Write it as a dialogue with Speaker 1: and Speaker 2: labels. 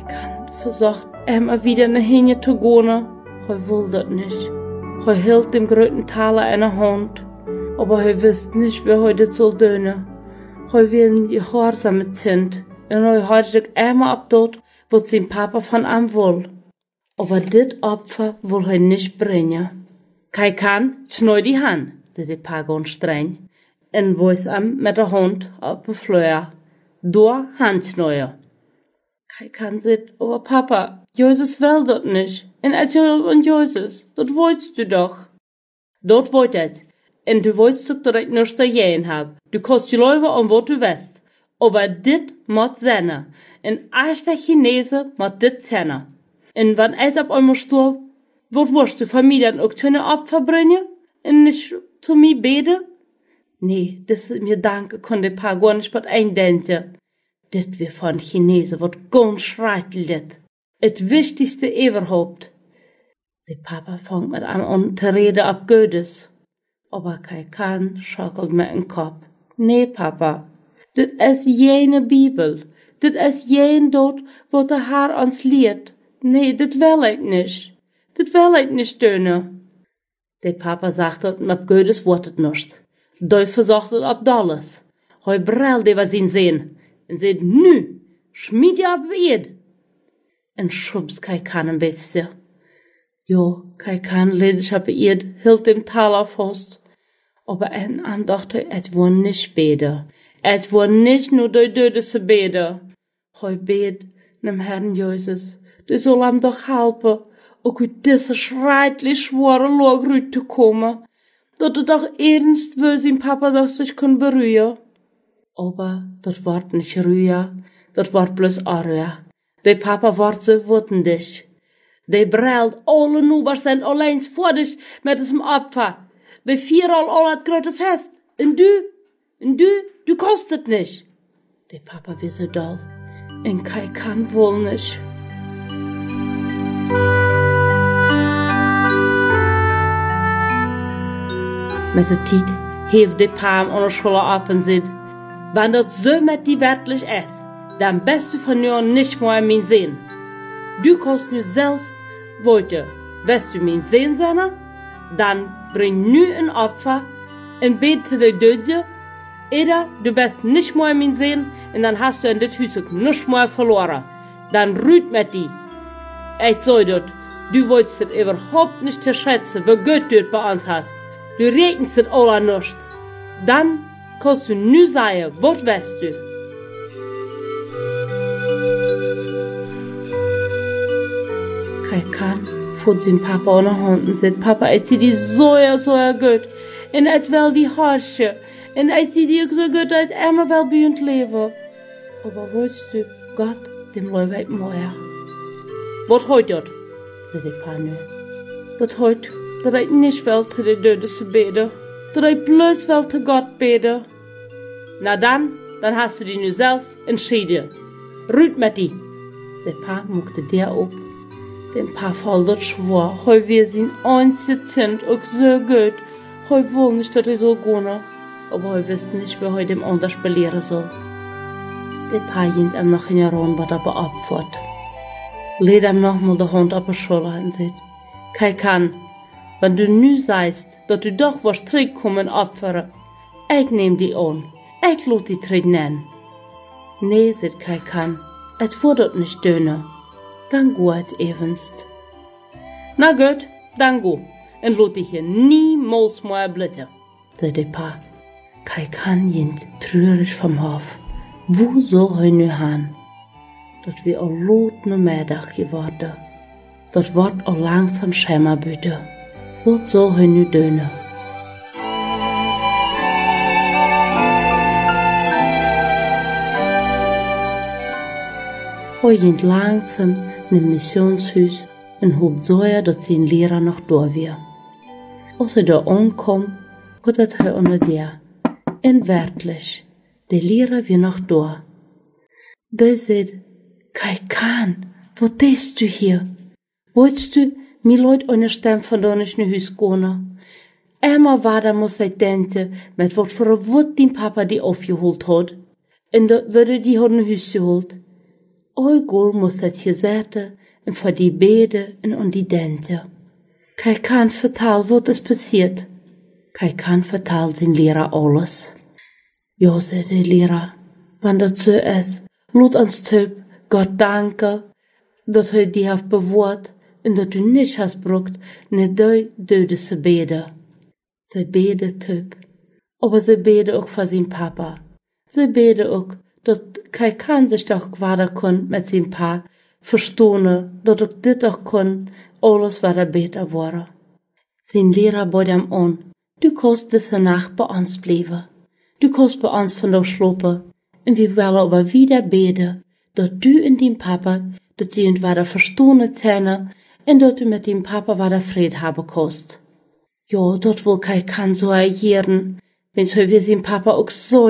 Speaker 1: Kan versucht immer wieder nach hinten zu gehen. Er will das nicht. Er hielt dem gröten Taler in der Hand, aber er wusste nicht, wie er das soll tun. Er will ein gehorsames Kind, und er hat sich immer abgetan, was sein Papa von ihm will. Aber dit Opfer will er nicht bringen. Kai kann, schneu die Hand, sagte der Pagon streng, und wies ihm mit der Hand auf die Flöhe. Da Handschneuer. Kai kann sagt, aber Papa, Jesus will das nicht. Und Jesus, das wolltest du doch. Das wollt es. Und du wolltest doch, dass ich nichts dagegen hab. Du kannst die Leute an was du willst. Aber dit muss sein. Und als der Chinese muss dit sein. Und wenn es ab einmal stirbt, was wirst du von mir dann auch zu einer Opfer bringen? Und nicht zu mir beten? Nee, das ist mir danke, konnte ein paar gar nicht was eindenken. Dit wir von Chinesen wird ganz schreitelt. Het wichtigste überhaupt. Der Papa fängt mit einem an zu reden ab Gottes. Aber Kai kann schaukelt mit dem Kopf. Nee, Papa, dit ist jene Bibel. Dit ist jen dort, wo der Herr uns lehrt. Nee, dit will ich nicht. Dit will ich nicht tun. Der Papa sagt het mit Gottes Wort het nicht. Teufel sagt het ab alles. Hoi brell de was ihn sehen. Und sagt, nu, schmied ja ab Eid. Und schubs Kai kann ein bisschen. Jo, Kai kann ledig ab Eid, hielt dem Taler fast. Aber am dachte, es war nicht beten. Es war nicht nur die Dödese beten. Hoi bet, nem Herrn Jesus, du soll ihm doch helfen, auch uit diese schreitlich schwere Lage zu kommen, dat doch ernst will sein Papa doch sich kann berühren. Aber dat ward nicht Rühe, dat ward bloß Arühe. Der Papa ward so wütendig. Der brellt alle Nubers sind allein vor dich mit diesem Opfer. Der viermal all hat gröte fest. Und du kostet nicht. Der Papa wie so doll. Und Kai kann wohl nicht. Mit der Zeit heeft der Palm an der Schule ab und sagt, wenn das so mit die wertlich ist, dann bist du von mir nicht mehr mein Sehen. Du kannst nur selbst wollte, wirst du mein Sehen sein, dann bring nu ein Opfer und bete die Döde, oder du bist nicht mehr mein Sehen und dann hast du in das Haus nicht mehr verloren. Dann rüht mit die. Ich sag dort, du wolltest es überhaupt nicht zu schätzen, wie Gott dort bei uns hast. Du rechnest es alle nicht. Dann kannst du nu sagen, was weißt du? Kai kann von seinem Papa an der Hand und sagt, Papa, ich zieh die so gut. Und ich will die Harsche. Und ich zieh die so gut, als ich immer will bei uns leben. Aber weißt du, Gott, dem Leute weit mehr. Was heute dort? Sagt der Papa. Das heute, dass ich nicht will, zu den Döden zu beten. Dass ich bloß will, zu Gott beten. Na dann hast du dich nu selbst entschieden. Rüt mit die. Der Papa muckte der auf. Den Papa fällt dort schwor, heu wir sind einzig Kind auch so gut. Heu will nicht, dass ich so gehen. Aber heu wisst nicht, wie heu dem anders belehren soll. Der Papa ging ihm noch in der Runde, was er beopfert. Lädt ihm nochmal die Hand auf die Schulter und sagt, Kai kann, wenn du nu sagst, dass du doch was zurückkommen opfern, ich nehm die an. Ich lot die Tritt nennen. Nee, sagt Kai kann, es wird dort nicht dünner. Dann go als evenst. Na gut, dann go. Und lot dich hier niemals mehr blitzen, sagt der Pa. Kai kann jint trürig vom Hof. Wo soll er nu han? Dat wir al lot ne Mittag geworden. Dat wird al langsam Schämmerbüte. Was soll er nu dönen? Er ging langsam in ein Missionshaus und hob Säuer, dass sein Lehrer noch da war. Als er da ankam, hat er unter der. Und wirklich, der Lehrer war noch da. Der sagt, Kai kann, wo tust du hier? Wolltest du, mir Leute eine Stimme von da nicht in Haus gehen? Einmal war da muss ich denken, mit was für ein Wut dein Papa die aufgeholt hat. Und da würde die in Haus geholt. Eugol muss dat hier zitten en voor die beden en on die dente. Kei kan vertaal wat is passiert. Kei kan vertaal zijn leraar alles. Ja, zei de leraar, wanneer dat zo is, laat ons typ Gott danken, dat hij die heeft bewoord en dat u niet has brukt, net die dode ze beden. Ze beden typ, aber ze beden ook voor zijn papa. Ze beden ook, dat kei kan zich toch kwader kon met zijn pa, verstonen, dat ook dit ook kon, alles wat beter worden. Zijn leraar bood hem aan, du kost deze nacht bij ons blijven. Du kost bij ons vandaag slopen, en we willen aber wieder beden, dat du en die papa, dat sie und wader verstonen zijn, en dat u met die papa wader vrede hebben kost. Ja, dat wil kei kan so agieren, wenn's hij wie zijn papa ook so